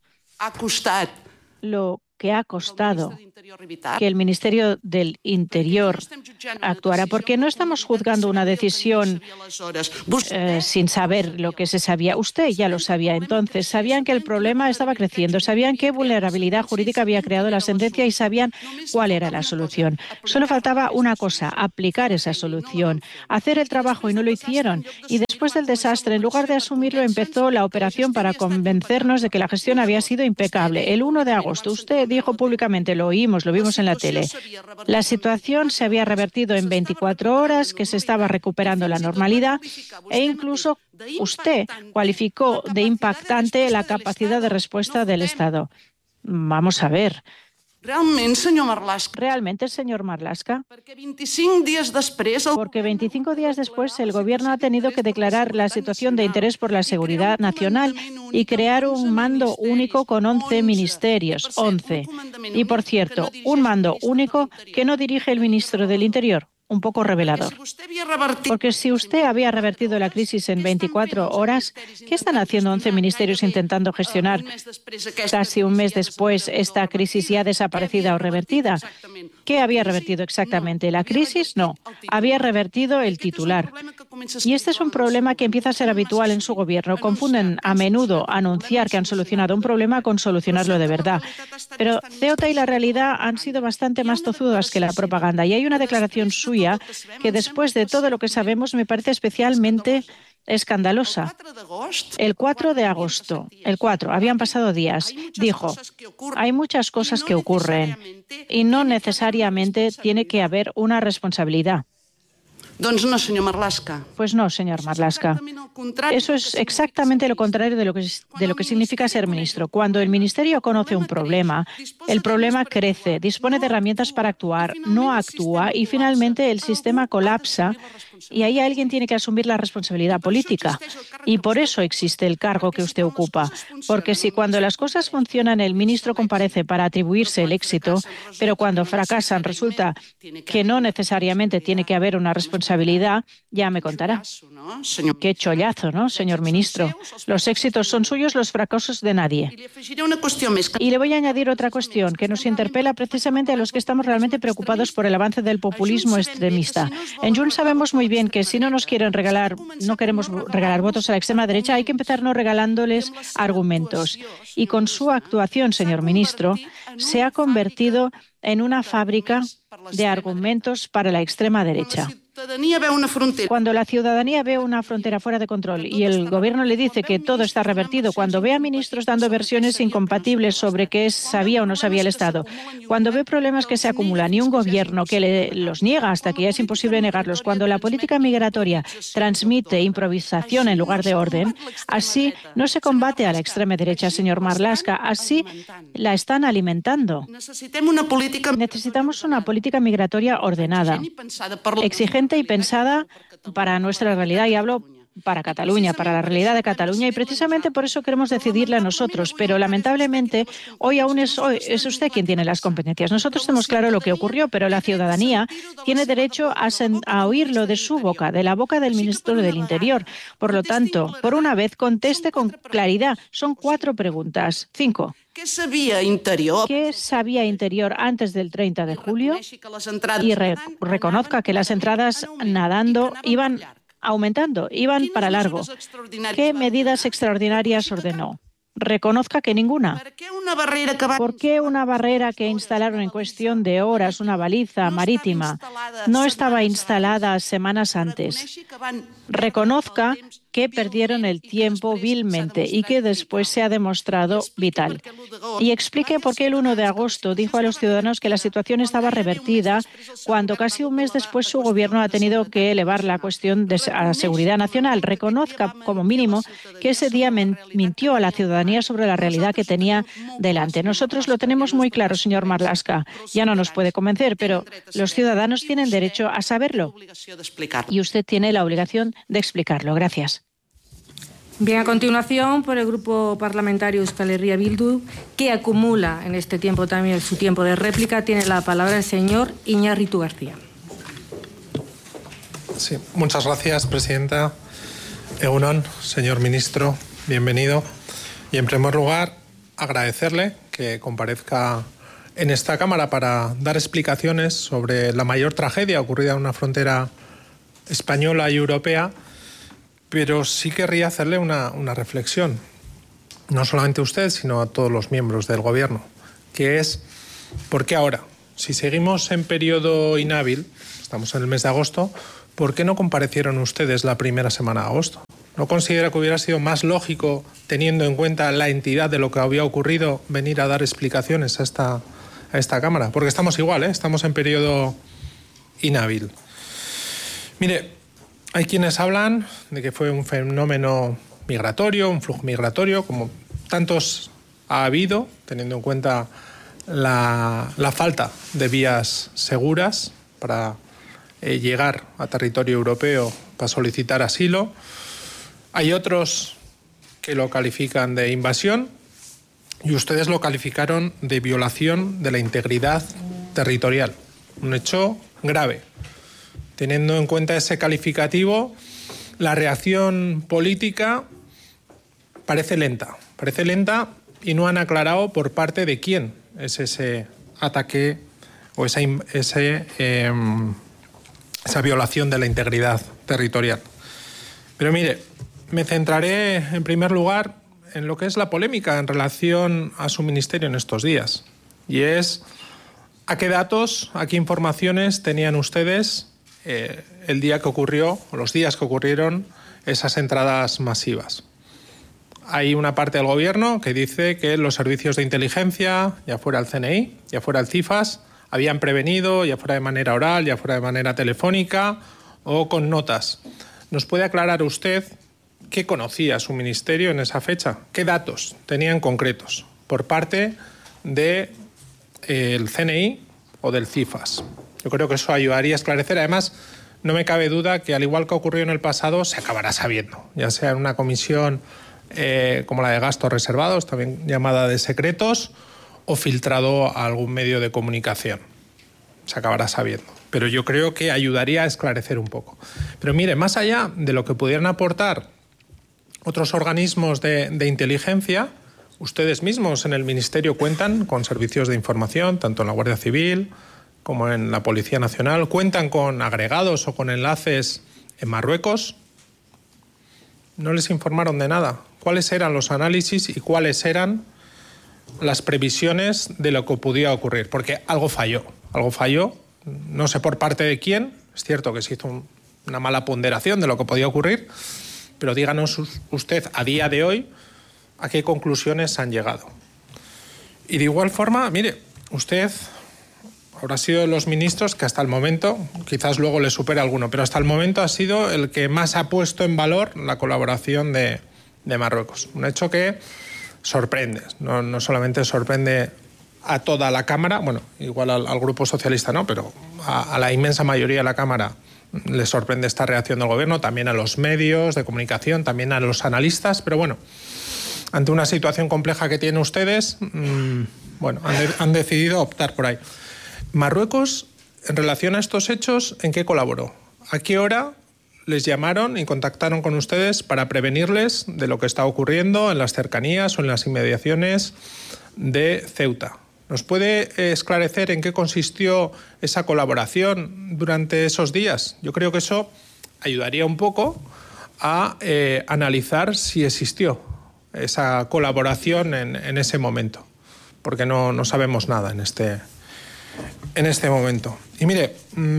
[SPEAKER 4] lo que ha costado que el Ministerio del Interior actuara, porque no estamos juzgando una decisión sin saber lo que se sabía. Usted ya lo sabía entonces, sabían que el problema estaba creciendo, sabían qué vulnerabilidad jurídica había creado la sentencia y sabían cuál era la solución. Solo faltaba una cosa, aplicar esa solución, hacer el trabajo, y no lo hicieron. Y después del desastre, en lugar de asumirlo, empezó la operación para convencernos de que la gestión había sido impecable. El 1 de agosto, usted dijo públicamente, lo vimos en la tele, la situación se había revertido en 24 horas, que se estaba recuperando la normalidad, e incluso usted cualificó de impactante la capacidad de respuesta del Estado. Vamos a ver. Realmente, señor Marlaska, porque 25 días después el Gobierno ha tenido que declarar la situación de interés por la seguridad nacional y crear un mando único con 11 ministerios, 11. Y, por cierto, un mando único que no dirige el ministro del Interior. Un poco revelador. Porque si usted había revertido la crisis en 24 horas, ¿qué están haciendo 11 ministerios intentando gestionar casi un mes después esta crisis ya desaparecida o revertida? ¿Qué había revertido exactamente? ¿La crisis? No. Había revertido el titular. Y este es un problema que empieza a ser habitual en su gobierno. Confunden a menudo anunciar que han solucionado un problema con solucionarlo de verdad. Pero Ceuta y la realidad han sido bastante más tozudas que la propaganda. Y hay una declaración suya que, después de todo lo que sabemos, me parece especialmente escandalosa. El 4 de agosto, habían pasado días, dijo, hay muchas cosas que ocurren y no necesariamente tiene que haber una responsabilidad. Pues no, señor Marlaska. Eso es exactamente lo contrario de lo que significa ser ministro. Cuando el ministerio conoce un problema, el problema crece, dispone de herramientas para actuar, no actúa y finalmente el sistema colapsa y ahí alguien tiene que asumir la responsabilidad política. Y por eso existe el cargo que usted ocupa. Porque si cuando las cosas funcionan el ministro comparece para atribuirse el éxito, pero cuando fracasan resulta que no necesariamente tiene que haber una responsabilidad, ya me contará. Qué chollazo, ¿no, señor ministro? Los éxitos son suyos, los fracasos de nadie. Y le voy a añadir otra cuestión que nos interpela precisamente a los que estamos realmente preocupados por el avance del populismo extremista. En Junts sabemos muy bien que si no queremos regalar votos a la extrema derecha, hay que empezar no regalándoles argumentos. Y con su actuación, señor ministro, se ha convertido en una fábrica de argumentos para la extrema derecha. Cuando la ciudadanía ve una frontera fuera de control y el gobierno le dice que todo está revertido, cuando ve a ministros dando versiones incompatibles sobre qué sabía o no sabía el Estado, cuando ve problemas que se acumulan y un gobierno que los niega hasta que ya es imposible negarlos, cuando la política migratoria transmite improvisación en lugar de orden, así no se combate a la extrema derecha, señor Marlaska, así la están alimentando. Necesitamos una política migratoria ordenada, exigente y pensada para nuestra realidad, y hablo para Cataluña, para la realidad de Cataluña, y precisamente por eso queremos decidirle a nosotros, pero lamentablemente hoy aún es usted quien tiene las competencias. Nosotros tenemos claro lo que ocurrió, pero la ciudadanía tiene derecho a oírlo de su boca, de la boca del ministro del Interior. Por lo tanto, por una vez, conteste con claridad. Son 4 preguntas. 5. ¿Qué sabía Interior antes del 30 de julio? Y reconozca que las entradas nadando iban aumentando, iban para largo. ¿Qué medidas extraordinarias ordenó? Reconozca que ninguna. ¿Por qué una barrera que instalaron en cuestión de horas, una baliza marítima, no estaba instalada semanas antes? Reconozca que perdieron el tiempo vilmente y que después se ha demostrado vital. Y explique por qué el 1 de agosto dijo a los ciudadanos que la situación estaba revertida cuando casi un mes después su gobierno ha tenido que elevar la cuestión de la seguridad nacional. Reconozca, como mínimo, que ese día mintió a la ciudadanía sobre la realidad que tenía delante. Nosotros lo tenemos muy claro, señor Marlaska. Ya no nos puede convencer, pero los ciudadanos tienen derecho a saberlo. Y usted tiene la obligación de explicarlo. Gracias.
[SPEAKER 2] Bien, a continuación, por el Grupo Parlamentario Euskal Herria Bildu, que acumula en este tiempo también su tiempo de réplica, tiene la palabra el señor Iñárritu García.
[SPEAKER 7] Sí, muchas gracias, presidenta. Egunon, señor ministro, bienvenido. Y en primer lugar, agradecerle que comparezca en esta Cámara para dar explicaciones sobre la mayor tragedia ocurrida en una frontera española y europea. Pero sí querría hacerle una reflexión, no solamente a usted, sino a todos los miembros del Gobierno, que es, ¿por qué ahora? Si seguimos en periodo inhábil, estamos en el mes de agosto, ¿por qué no comparecieron ustedes la primera semana de agosto? ¿No considera que hubiera sido más lógico, teniendo en cuenta la entidad de lo que había ocurrido, venir a dar explicaciones a esta Cámara? Porque estamos igual, estamos en periodo inhábil. Mire, hay quienes hablan de que fue un fenómeno migratorio, un flujo migratorio, como tantos ha habido, teniendo en cuenta la falta de vías seguras para llegar a territorio europeo para solicitar asilo. Hay otros que lo califican de invasión y ustedes lo calificaron de violación de la integridad territorial, un hecho grave. Teniendo en cuenta ese calificativo, la reacción política parece lenta y no han aclarado por parte de quién es ese ataque o esa violación de la integridad territorial. Pero mire, me centraré en primer lugar en lo que es la polémica en relación a su ministerio en estos días. Y es a qué datos, a qué informaciones tenían ustedes el día que ocurrió, o los días que ocurrieron esas entradas masivas. Hay una parte del Gobierno que dice que los servicios de inteligencia, ya fuera el CNI, ya fuera el CIFAS, habían prevenido, ya fuera de manera oral, ya fuera de manera telefónica o con notas. ¿Nos puede aclarar usted qué conocía su ministerio en esa fecha? ¿Qué datos tenían concretos por parte del CNI o del CIFAS? Yo creo que eso ayudaría a esclarecer. Además, no me cabe duda que, al igual que ocurrió en el pasado, se acabará sabiendo, ya sea en una comisión como la de gastos reservados, también llamada de secretos, o filtrado a algún medio de comunicación. Se acabará sabiendo. Pero yo creo que ayudaría a esclarecer un poco. Pero mire, más allá de lo que pudieran aportar otros organismos de inteligencia, ustedes mismos en el Ministerio cuentan con servicios de información, tanto en la Guardia Civil como en la Policía Nacional, cuentan con agregados o con enlaces en Marruecos. No les informaron de nada. ¿Cuáles eran los análisis y cuáles eran las previsiones de lo que podía ocurrir? Porque algo falló, no sé por parte de quién. Es cierto que se hizo una mala ponderación de lo que podía ocurrir, pero díganos usted a día de hoy a qué conclusiones han llegado. Y de igual forma, mire, usted habrá sido de los ministros que hasta el momento, quizás luego le supere alguno, pero hasta el momento ha sido el que más ha puesto en valor la colaboración de Marruecos. Un hecho que sorprende, no solamente sorprende a toda la Cámara, bueno, igual al Grupo Socialista no, pero a la inmensa mayoría de la Cámara le sorprende esta reacción del Gobierno, también a los medios de comunicación, también a los analistas, pero bueno, ante una situación compleja que tienen ustedes, bueno, han decidido optar por ahí. Marruecos, en relación a estos hechos, ¿en qué colaboró? ¿A qué hora les llamaron y contactaron con ustedes para prevenirles de lo que está ocurriendo en las cercanías o en las inmediaciones de Ceuta? ¿Nos puede esclarecer en qué consistió esa colaboración durante esos días? Yo creo que eso ayudaría un poco a analizar si existió esa colaboración en ese momento. porque no sabemos nada en este momento. Y mire,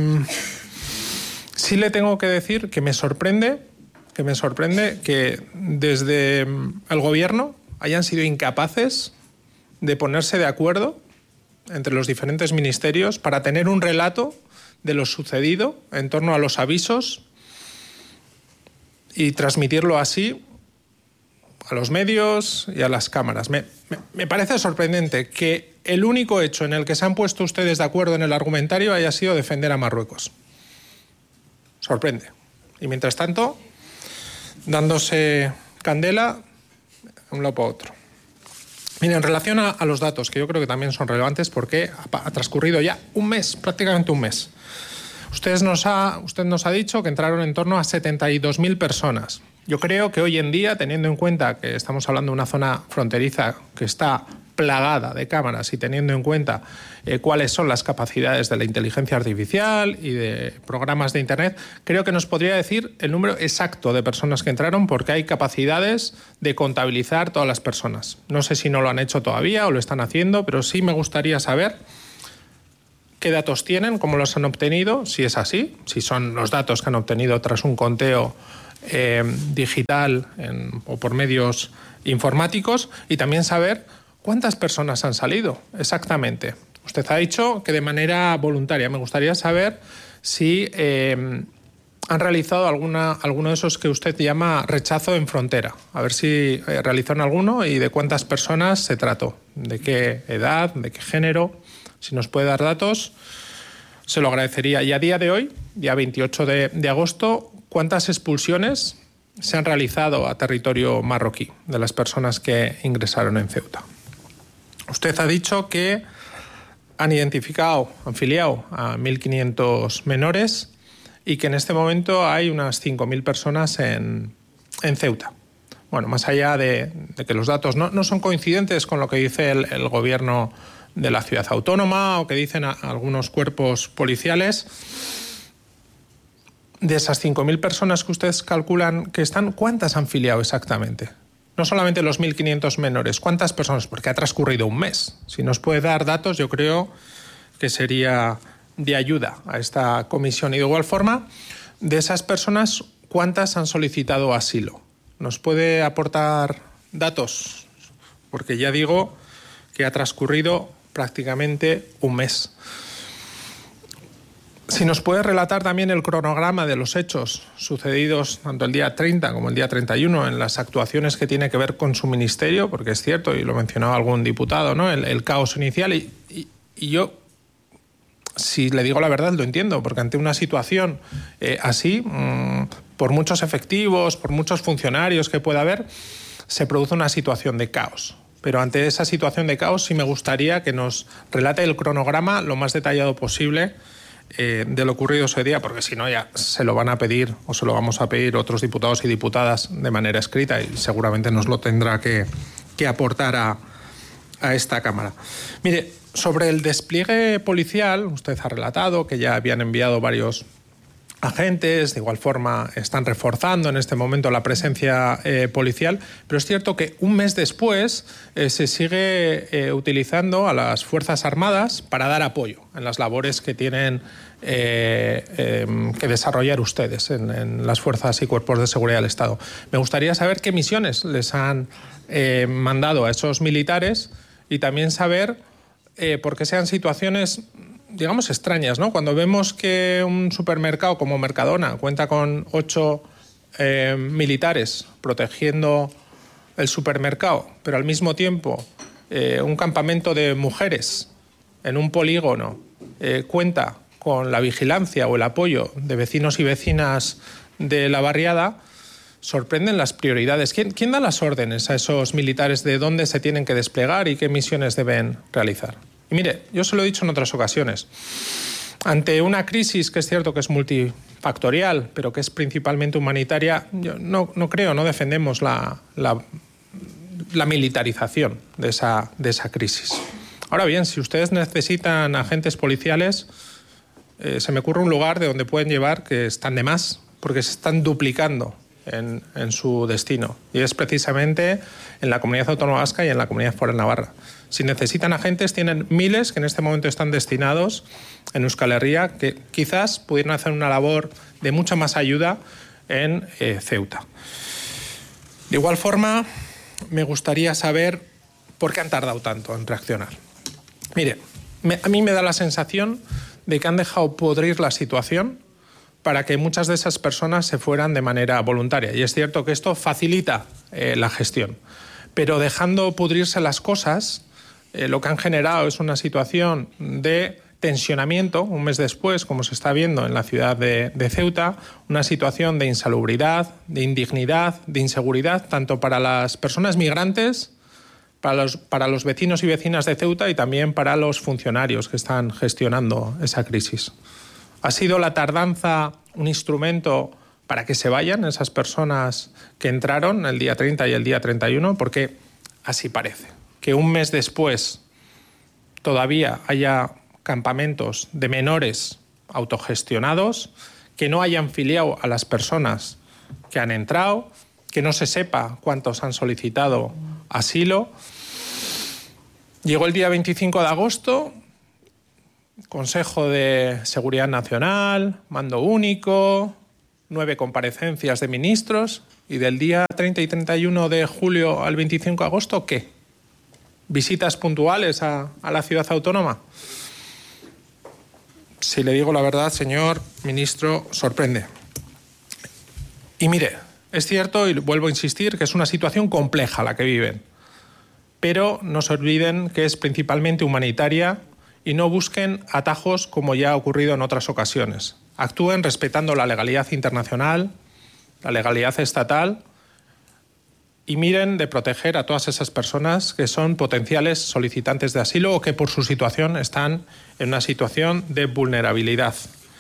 [SPEAKER 7] sí le tengo que decir que me sorprende que desde el Gobierno hayan sido incapaces de ponerse de acuerdo entre los diferentes ministerios para tener un relato de lo sucedido en torno a los avisos y transmitirlo así a los medios y a las cámaras. Me parece sorprendente que el único hecho en el que se han puesto ustedes de acuerdo en el argumentario haya sido defender a Marruecos. Sorprende. Y mientras tanto, dándose candela de un lado para otro. Mire, en relación a los datos, que yo creo que también son relevantes porque ha transcurrido ya un mes, prácticamente un mes. Usted nos ha dicho que entraron en torno a 72.000 personas. Yo creo que hoy en día, teniendo en cuenta que estamos hablando de una zona fronteriza que está plagada de cámaras y teniendo en cuenta cuáles son las capacidades de la inteligencia artificial y de programas de Internet, creo que nos podría decir el número exacto de personas que entraron porque hay capacidades de contabilizar todas las personas. No sé si no lo han hecho todavía o lo están haciendo, pero sí me gustaría saber qué datos tienen, cómo los han obtenido, si es así, si son los datos que han obtenido tras un conteo digital o por medios informáticos, y también saber cuántas personas han salido exactamente. Usted ha dicho que de manera voluntaria. Me gustaría saber si han realizado alguno de esos que usted llama rechazo en frontera. A ver si realizaron alguno y de cuántas personas se trató, de qué edad, de qué género. Si nos puede dar datos, se lo agradecería. Y a día de hoy, día 28 de agosto, ¿cuántas expulsiones se han realizado a territorio marroquí de las personas que ingresaron en Ceuta? Usted ha dicho que han filiado a 1.500 menores y que en este momento hay unas 5.000 personas en Ceuta. Bueno, más allá de que los datos no son coincidentes con lo que dice el gobierno de la ciudad autónoma o que dicen algunos cuerpos policiales, de esas 5.000 personas que ustedes calculan que están, ¿cuántas han filiado exactamente? No solamente los 1.500 menores, ¿cuántas personas? Porque ha transcurrido un mes. Si nos puede dar datos, yo creo que sería de ayuda a esta comisión. Y de igual forma, de esas personas, ¿cuántas han solicitado asilo? ¿Nos puede aportar datos? Porque ya digo que ha transcurrido prácticamente un mes. Si nos puede relatar también el cronograma de los hechos sucedidos tanto el día 30 como el día 31 en las actuaciones que tiene que ver con su ministerio, porque es cierto, y lo mencionaba algún diputado, ¿no? El caos inicial. Y yo, si le digo la verdad, lo entiendo, porque ante una situación así, por muchos efectivos, por muchos funcionarios que pueda haber, se produce una situación de caos. Pero ante esa situación de caos sí me gustaría que nos relate el cronograma lo más detallado posible de lo ocurrido ese día, porque si no ya se lo van a pedir o se lo vamos a pedir otros diputados y diputadas de manera escrita y seguramente nos lo tendrá que aportar a esta Cámara. Mire, sobre el despliegue policial, usted ha relatado que ya habían enviado varios agentes, de igual forma están reforzando en este momento la presencia policial, pero es cierto que un mes después se sigue utilizando a las Fuerzas Armadas para dar apoyo en las labores que tienen que desarrollar ustedes en las fuerzas y cuerpos de seguridad del Estado. Me gustaría saber qué misiones les han mandado a esos militares y también saber por qué sean situaciones, digamos, extrañas, ¿no? Cuando vemos que un supermercado como Mercadona cuenta con 8 militares protegiendo el supermercado, pero al mismo tiempo un campamento de mujeres en un polígono cuenta con la vigilancia o el apoyo de vecinos y vecinas de la barriada, sorprenden las prioridades. ¿Quién da las órdenes a esos militares de dónde se tienen que desplegar y qué misiones deben realizar? Y mire, yo se lo he dicho en otras ocasiones, ante una crisis que es cierto que es multifactorial, pero que es principalmente humanitaria, yo no defendemos la militarización de esa crisis. Ahora bien, si ustedes necesitan agentes policiales, se me ocurre un lugar de donde pueden llevar que están de más, porque se están duplicando en su destino, y es precisamente en la Comunidad Autónoma Vasca y en la Comunidad Foral Navarra. Si necesitan agentes, tienen miles que en este momento están destinados en Euskal Herria, que quizás pudieran hacer una labor de mucha más ayuda en Ceuta. De igual forma, me gustaría saber por qué han tardado tanto en reaccionar. Mire, a mí me da la sensación de que han dejado podrir la situación para que muchas de esas personas se fueran de manera voluntaria. Y es cierto que esto facilita la gestión. Pero dejando pudrirse las cosas, lo que han generado es una situación de tensionamiento, un mes después, como se está viendo en la ciudad de Ceuta, una situación de insalubridad, de indignidad, de inseguridad, tanto para las personas migrantes, para los vecinos y vecinas de Ceuta y también para los funcionarios que están gestionando esa crisis. ¿Ha sido la tardanza un instrumento para que se vayan esas personas que entraron el día 30 y el día 31? Porque así parece. Que un mes después todavía haya campamentos de menores autogestionados, que no hayan filiado a las personas que han entrado, que no se sepa cuántos han solicitado asilo. Llegó el día 25 de agosto, Consejo de Seguridad Nacional, mando único, 9 comparecencias de ministros, y del día 30 y 31 de julio al 25 de agosto, ¿qué? ¿Visitas puntuales a la ciudad autónoma? Si le digo la verdad, señor ministro, sorprende. Y mire, es cierto, y vuelvo a insistir, que es una situación compleja la que viven, pero no se olviden que es principalmente humanitaria y no busquen atajos como ya ha ocurrido en otras ocasiones. Actúen respetando la legalidad internacional, la legalidad estatal, y miren de proteger a todas esas personas que son potenciales solicitantes de asilo o que por su situación están en una situación de vulnerabilidad.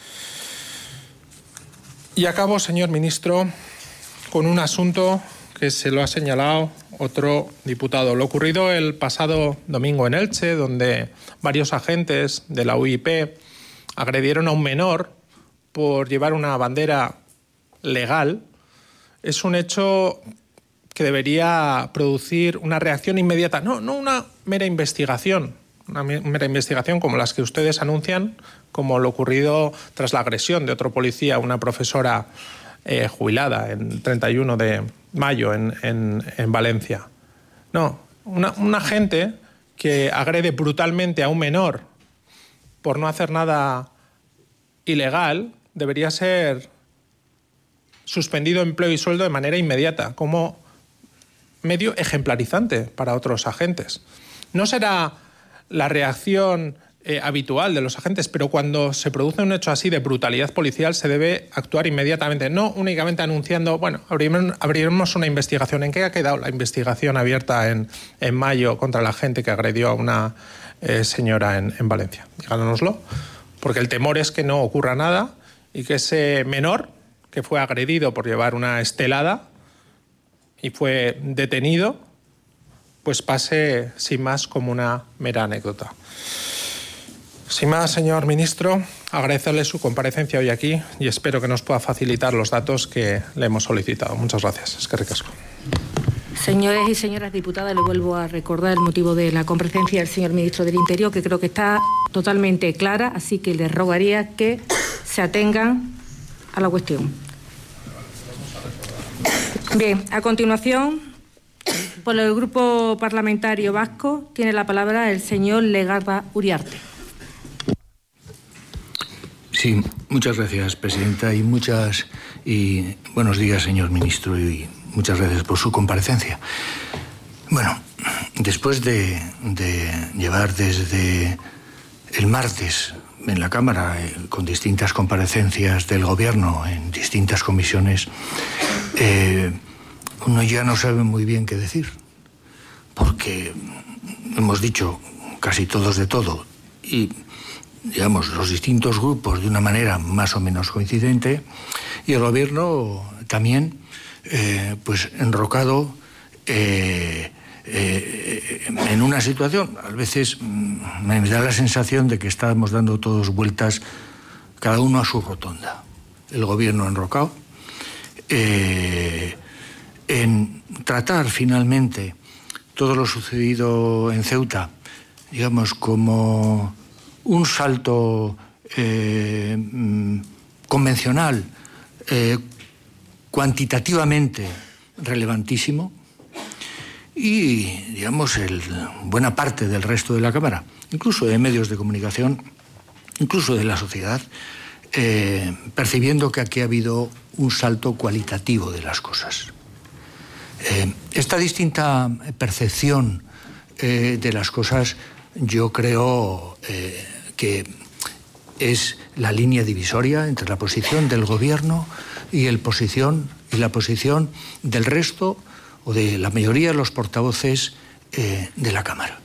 [SPEAKER 7] Y acabo, señor ministro, con un asunto que se lo ha señalado otro diputado. Lo ocurrido el pasado domingo en Elche, donde varios agentes de la UIP agredieron a un menor por llevar una bandera legal, es un hecho que debería producir una reacción inmediata, no una mera investigación como las que ustedes anuncian, como lo ocurrido tras la agresión de otro policía a una profesora jubilada el 31 de mayo en Valencia. No, un agente que agrede brutalmente a un menor por no hacer nada ilegal debería ser suspendido empleo y sueldo de manera inmediata, como medio ejemplarizante para otros agentes. No será la reacción habitual de los agentes, pero cuando se produce un hecho así de brutalidad policial se debe actuar inmediatamente, no únicamente anunciando, bueno, abriremos una investigación. ¿En qué ha quedado la investigación abierta en mayo contra la gente que agredió a una señora en Valencia? Díganoslo, porque el temor es que no ocurra nada y que ese menor que fue agredido por llevar una estelada y fue detenido, pues pase sin más como una mera anécdota. Sin más, señor ministro, agradecerle su comparecencia hoy aquí y espero que nos pueda facilitar los datos que le hemos solicitado. Muchas gracias. Eskerrik asko.
[SPEAKER 2] Señores y señoras diputadas, le vuelvo a recordar el motivo de la comparecencia del señor ministro del Interior, que creo que está totalmente clara, así que les rogaría que se atengan a la cuestión. Bien, a continuación, por el Grupo Parlamentario Vasco, tiene la palabra el señor Legarda Uriarte.
[SPEAKER 8] Sí, muchas gracias, presidenta, y buenos días, señor ministro, y muchas gracias por su comparecencia. Bueno, después de llevar desde el martes en la Cámara con distintas comparecencias del Gobierno en distintas comisiones, uno ya no sabe muy bien qué decir, porque hemos dicho casi todos de todo y, digamos, los distintos grupos de una manera más o menos coincidente, y el Gobierno también, pues enrocado en una situación. A veces me da la sensación de que estamos dando todos vueltas, cada uno a su rotonda. El Gobierno enrocado, en tratar finalmente todo lo sucedido en Ceuta, digamos, como un salto convencional, cuantitativamente relevantísimo, y, digamos, buena parte del resto de la Cámara, incluso de medios de comunicación, incluso de la sociedad, percibiendo que aquí ha habido un salto cualitativo de las cosas. Esta distinta percepción de las cosas, yo creo que es la línea divisoria entre la posición del Gobierno y la posición del resto o de la mayoría de los portavoces de la Cámara.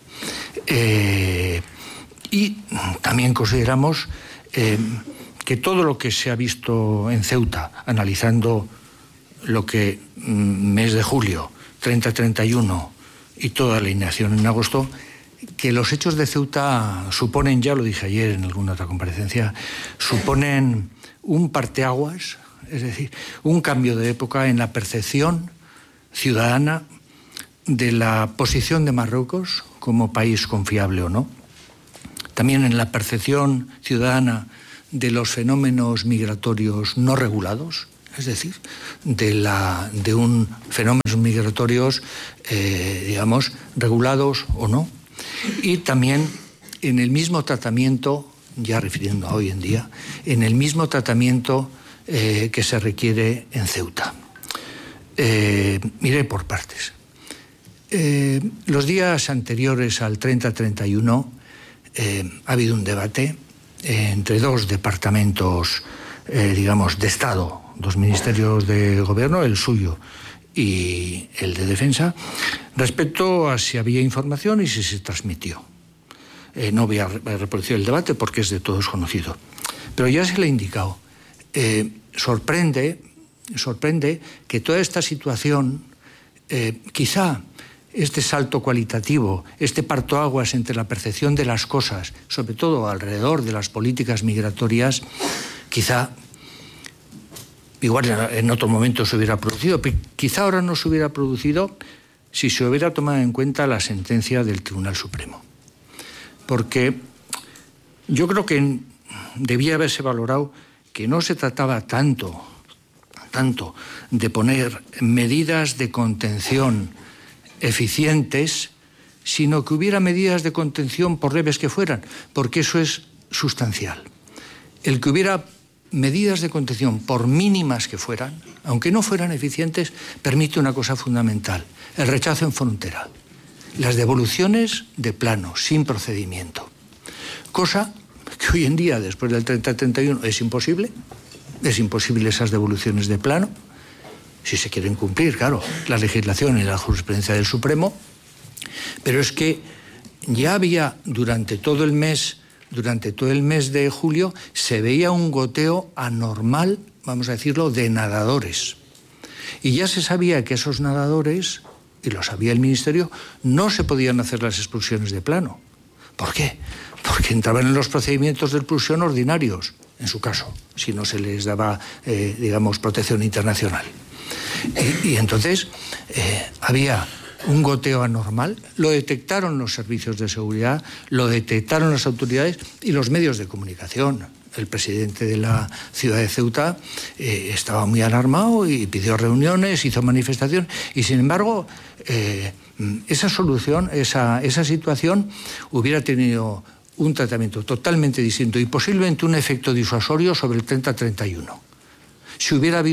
[SPEAKER 8] Y también consideramos que todo lo que se ha visto en Ceuta, analizando lo que mes de julio, 30-31 y toda la inacción en agosto, que los hechos de Ceuta suponen, ya lo dije ayer en alguna otra comparecencia, suponen un parteaguas, es decir, un cambio de época en la percepción ciudadana de la posición de Marruecos como país confiable o no. También en la percepción ciudadana de los fenómenos migratorios no regulados, es decir, de un fenómenos migratorios, digamos, regulados o no. Y también en el mismo tratamiento, ya refiriendo a hoy en día, en el mismo tratamiento que se requiere en Ceuta. Miré por partes. Los días anteriores al 30-31 ha habido un debate entre dos departamentos, digamos, de Estado, dos ministerios de Gobierno, el suyo y el de Defensa, respecto a si había información y si se transmitió. No voy a reproducir el debate porque es de todos conocido, pero ya se le ha indicado. Sorprende que toda esta situación, quizá este salto cualitativo, este partoaguas entre la percepción de las cosas, sobre todo alrededor de las políticas migratorias, quizá, igual en otro momento se hubiera producido, pero quizá ahora no se hubiera producido si se hubiera tomado en cuenta la sentencia del Tribunal Supremo. Porque yo creo que debía haberse valorado que no se trataba tanto de poner medidas de contención eficientes, sino que hubiera medidas de contención por leves que fueran, porque eso es sustancial. El que hubiera medidas de contención por mínimas que fueran, aunque no fueran eficientes, permite una cosa fundamental: el rechazo en frontera, las devoluciones de plano, sin procedimiento. Cosa que hoy en día, después del 30-31, es imposible esas devoluciones de plano, si se quieren cumplir, claro, la legislación y la jurisprudencia del Supremo, pero es que ya había durante todo el mes de julio, se veía un goteo anormal, vamos a decirlo, de nadadores. Y ya se sabía que esos nadadores, y lo sabía el Ministerio, no se podían hacer las expulsiones de plano. ¿Por qué? Porque entraban en los procedimientos de expulsión ordinarios, en su caso, si no se les daba, digamos, protección internacional. Y entonces había un goteo anormal, lo detectaron los servicios de seguridad, lo detectaron las autoridades y los medios de comunicación. El presidente de la ciudad de Ceuta estaba muy alarmado y pidió reuniones, hizo manifestaciones, y sin embargo esa situación hubiera tenido un tratamiento totalmente distinto y posiblemente un efecto disuasorio sobre el 30-31. Si hubiera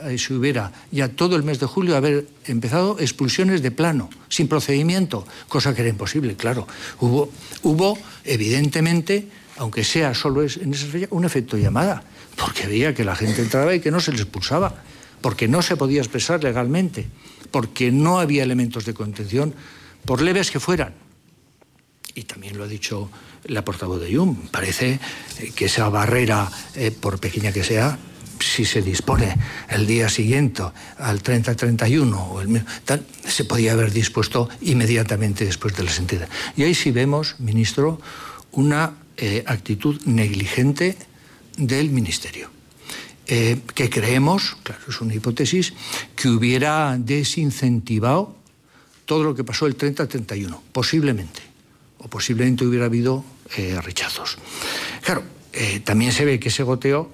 [SPEAKER 8] ya todo el mes de julio haber empezado expulsiones de plano, sin procedimiento, cosa que era imposible, claro. Hubo evidentemente, aunque sea solo en esa fecha, un efecto llamada, porque veía que la gente entraba y que no se les expulsaba, porque no se podía expresar legalmente, porque no había elementos de contención, por leves que fueran. Y también lo ha dicho la portavoz de IUM, parece que esa barrera, por pequeña que sea, si se dispone el día siguiente al 30-31 o tal, se podía haber dispuesto inmediatamente después de la sentencia. Y ahí sí vemos, ministro, una actitud negligente del Ministerio. que creemos, claro, es una hipótesis, que hubiera desincentivado todo lo que pasó el 30-31, posiblemente. O posiblemente hubiera habido rechazos. Claro, también se ve que ese goteo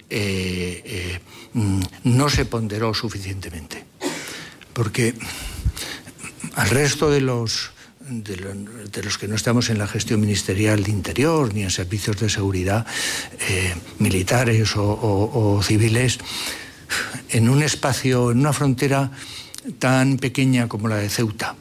[SPEAKER 8] no se ponderó suficientemente, porque al resto de los que no estamos en la gestión ministerial de Interior ni en servicios de seguridad militares o civiles, en un espacio, en una frontera tan pequeña como la de Ceuta,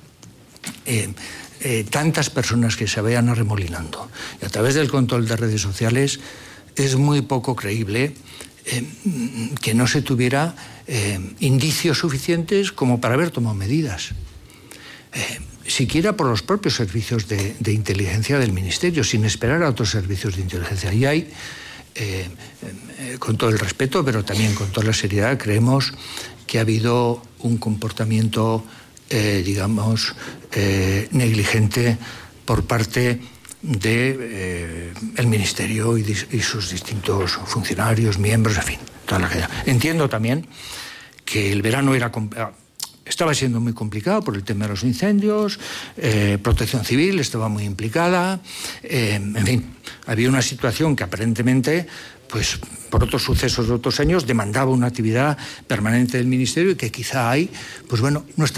[SPEAKER 8] tantas personas que se vayan arremolinando y a través del control de redes sociales, es muy poco creíble que no se tuviera indicios suficientes como para haber tomado medidas. Siquiera por los propios servicios de inteligencia del Ministerio, sin esperar a otros servicios de inteligencia. Y hay, con todo el respeto, pero también con toda la seriedad, creemos que ha habido un comportamiento, digamos, negligente por parte del Ministerio y sus distintos funcionarios, miembros, en fin, toda la cadena. Entiendo también que el verano estaba siendo muy complicado por el tema de los incendios, Protección Civil estaba muy implicada, en fin, había una situación que aparentemente, pues por otros sucesos de otros años, demandaba una actividad permanente del Ministerio y que quizá ahí, pues bueno, no está